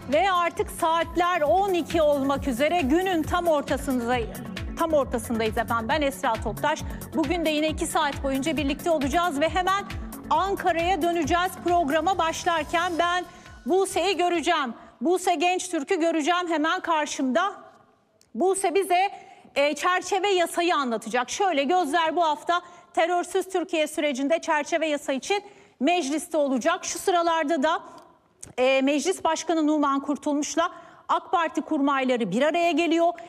Ve artık saatler 12 olmak üzere, günün tam ortasındayız efendim. Ben Esra Toptaş. Bugün de yine 2 saat boyunca birlikte olacağız ve hemen Ankara'ya döneceğiz. Programa başlarken ben Buse'yi göreceğim. Buse Gençtürk'ü göreceğim hemen karşımda. Buse bize çerçeve yasayı anlatacak. Şöyle, gözler bu hafta terörsüz Türkiye sürecinde çerçeve yasa için mecliste olacak. Şu sıralarda da Meclis Başkanı Numan Kurtulmuş'la AK Parti kurmayları bir araya geliyor.